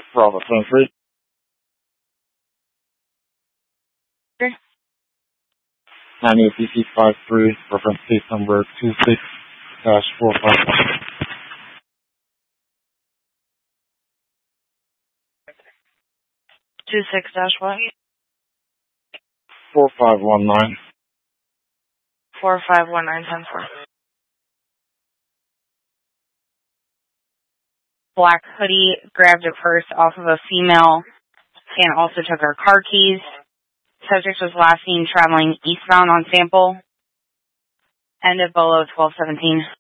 Bravo 23. Okay. 98PC53, reference case number 26-451. 26-what? 4519. 451974. Black hoodie, grabbed a purse off of a female and also took her car keys. Subject was last seen traveling eastbound on Sample. End of Bolo 1217.